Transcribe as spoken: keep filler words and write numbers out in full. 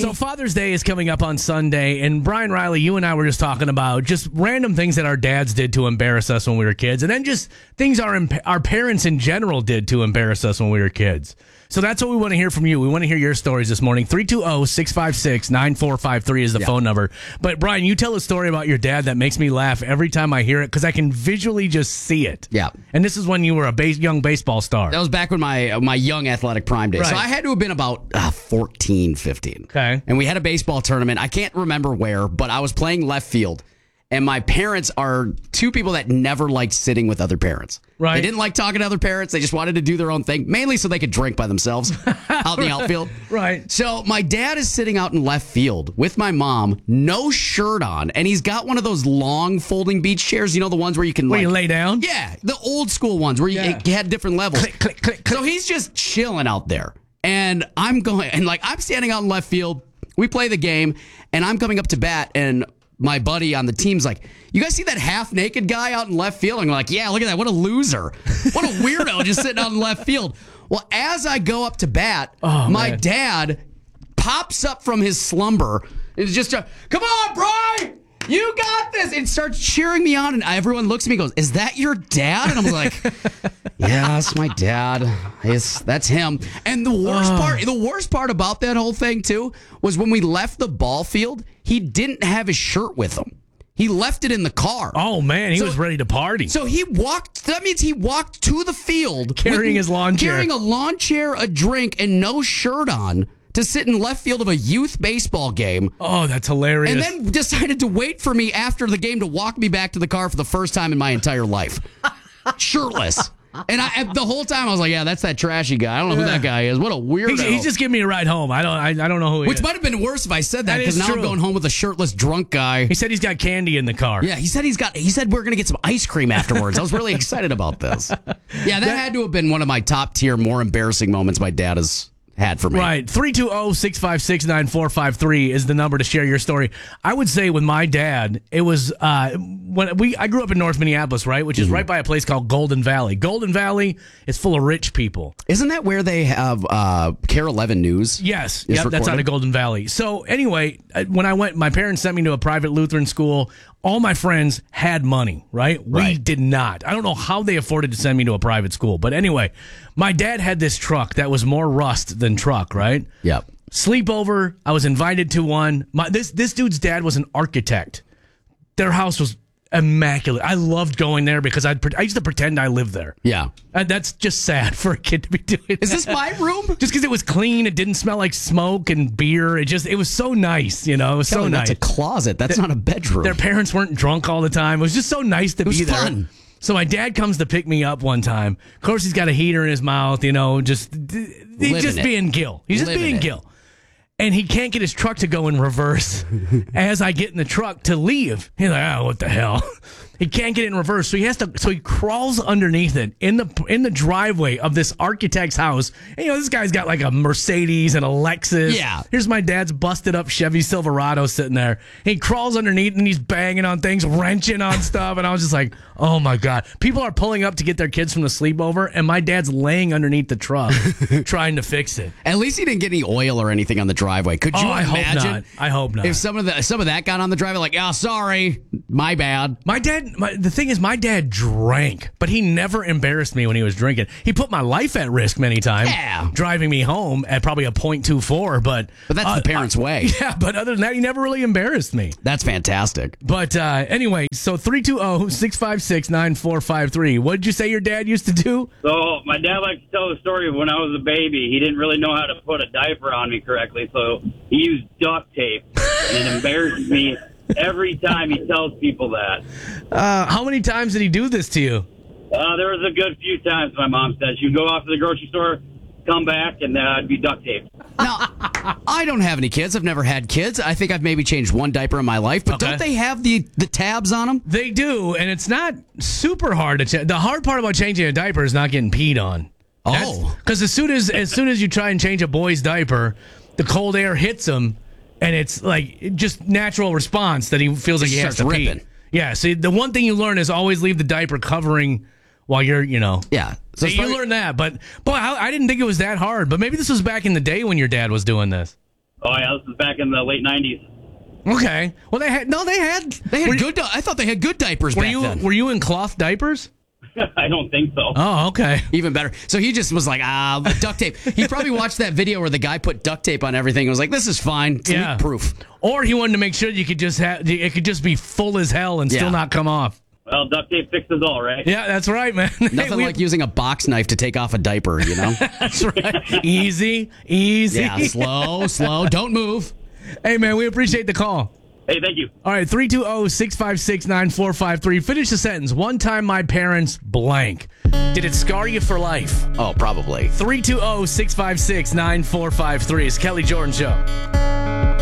So Father's Day is coming up on Sunday, and Brian Riley, you and I were just talking about just random things that our dads did to embarrass us when we were kids, and then just things our our parents in general did to embarrass us when we were kids. So that's what we want to hear from you. We want to hear your stories this morning. three two zero, six five six, nine four five three is the yeah. phone number. But, Brian, you tell a story about your dad that makes me laugh every time I hear it because I can visually just see it. Yeah. And this is when you were a base, young baseball star. That was back when my my young athletic prime days. Right. So I had to have been about uh, fourteen, fifteen. Okay. And we had a baseball tournament. I can't remember where, but I was playing left field. And my parents are two people that never liked sitting with other parents. Right. They didn't like talking to other parents. They just wanted to do their own thing, mainly so they could drink by themselves out in the outfield. Right. So my dad is sitting out in left field with my mom, no shirt on, and he's got one of those long folding beach chairs. You know, the ones where you can where like, you lay down? Yeah, the old school ones where you, yeah. it had different levels. Click, click, click, click. So he's just chilling out there. And I'm going, and like I'm standing out in left field. We play the game, and I'm coming up to bat, and my buddy on the team's like, you guys see that half-naked guy out in left field? I'm like, yeah, look at that. What a loser. What a weirdo just sitting out in left field. Well, as I go up to bat, oh, my man. dad pops up from his slumber. It's just a, come on, Brian! You got this! And starts cheering me on, and everyone looks at me and goes, is that your dad? And I'm like, yeah, that's my dad. It's, that's him. And the worst oh. part, the worst part about that whole thing, too, was when we left the ball field, he didn't have his shirt with him. He left it in the car. Oh, man, he so, was ready to party. So he walked, that means he walked to the field. Carrying with, his lawn chair. Carrying a lawn chair, a drink, and no shirt on to sit in left field of a youth baseball game. Oh, that's hilarious. And then decided to wait for me after the game to walk me back to the car for the first time in my entire life. Shirtless. And I, the whole time I was like, yeah, that's that trashy guy. I don't know yeah. who that guy is. What a weirdo. He's, he's just giving me a ride home. I don't I, I don't know who he Which is. might have been worse if I said that, That because is now true. I'm going home with a shirtless drunk guy. He said he's got candy in the car. Yeah, he said he's got. He said we're gonna get some ice cream afterwards. I was really excited about this. Yeah, that, that had to have been one of my top tier, more embarrassing moments my dad has had for me. Right. three two zero, six five six, nine four five three is the number to share your story. I would say with my dad, it was uh, when we I grew up in North Minneapolis, right, which is mm-hmm. right by a place called Golden Valley. Golden Valley is full of rich people. Isn't that where they have uh, Care eleven News? Yes. Yep, that's out of Golden Valley. So anyway, when I went, my parents sent me to a private Lutheran school. All my friends had money, right? We right. did not. I don't know how they afforded to send me to a private school. But anyway, my dad had this truck that was more rust than truck, right? Yep. Sleepover, I was invited to one. My, this, this dude's dad was an architect. Their house was immaculate. I loved going there because I'd, I used to pretend I lived there. Yeah. And that's just sad for a kid to be doing Is that. this my room? Just because it was clean, it didn't smell like smoke and beer. It just, it was so nice, you know? It was so nice. That's a closet. That's the, not a bedroom. Their parents weren't drunk all the time. It was just so nice to it was be there. Fun. So my dad comes to pick me up one time. Of course, he's got a heater in his mouth, you know, just, he's Living just it. being Gil. He's just Living being it. Gil. And he can't get his truck to go in reverse as I get in the truck to leave. He's like, oh, what the hell? He can't get it in reverse, so he has to. So he crawls underneath it in the in the driveway of this architect's house. And, you know, this guy's got like a Mercedes and a Lexus. Yeah. Here's my dad's busted up Chevy Silverado sitting there. He crawls underneath and he's banging on things, wrenching on stuff. And I was just like, oh my God. People are pulling up to get their kids from the sleepover, and my dad's laying underneath the truck trying to fix it. At least he didn't get any oil or anything on the driveway. Could you oh, I imagine? hope not. I hope not. If some of the some of that got on the driveway, like, oh, sorry, my bad. My dad, my, the thing is, my dad drank, but he never embarrassed me when he was drinking. He put my life at risk many times, yeah. driving me home at probably a point two four. But but that's uh, the parents' uh, way. Yeah, but other than that, he never really embarrassed me. That's fantastic. But uh, anyway, so three two zero, six five six, nine four five three. What did you say your dad used to do? So my dad likes to tell the story of when I was a baby. He didn't really know how to put a diaper on me correctly, so he used duct tape, and it embarrassed me every time he tells people that. Uh, how many times did he do this to you? Uh, there was a good few times, my mom said. She'd go off to the grocery store, come back, and uh, I'd be duct taped. Now, I don't have any kids. I've never had kids. I think I've maybe changed one diaper in my life, but Okay. don't they have the, the tabs on them? They do, and it's not super hard to change. The hard part about changing a diaper is not getting peed on. Oh. Because as soon as as soon as you try and change a boy's diaper, the cold air hits him, and it's like just natural response that he feels like he has to starts pee. ripping. Yeah, see, the one thing you learn is always leave the diaper covering while you're, you know. Yeah. So So you learn that, but boy, I, I didn't think it was that hard. But maybe this was back in the day when your dad was doing this. Oh, yeah, this was back in the late nineties. Okay. Well, they had no. They had. They had were, good. I thought they had good diapers Were back you then. Were you in cloth diapers? I don't think so. Oh, okay. Even better. So he just was like, ah, duct tape. He probably watched that video where the guy put duct tape on everything and was like, this is fine. It's Yeah. leak proof. Or he wanted to make sure you could just have it could just be full as hell and Yeah. still not come off. Well, duct tape fixes all, right? Yeah, that's right, man. Nothing We- like using a box knife to take off a diaper, you know? That's right. Easy, easy. Yeah, slow, slow. Don't move. Hey, man, we appreciate the call. Hey, thank you. All right, three two zero, six five six, nine four five three. Finish the sentence. One time my parents blank. Did it scar you for life? Oh, probably. three two zero, six five six, nine four five three. It's Kelly Jordan Show.